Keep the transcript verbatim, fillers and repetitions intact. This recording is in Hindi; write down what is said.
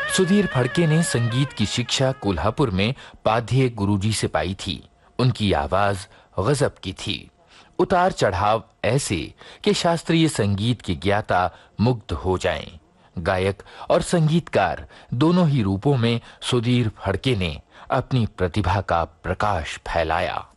सुधीर फड़के ने संगीत की शिक्षा कोल्हापुर में पाध्ये गुरुजी से पाई थी। उनकी आवाज गजब की थी। उतार चढ़ाव ऐसे कि शास्त्रीय संगीत के ज्ञाता मुग्ध हो जाएं। गायक और संगीतकार दोनों ही रूपों में सुधीर फड़के ने अपनी प्रतिभा का प्रकाश फैलाया।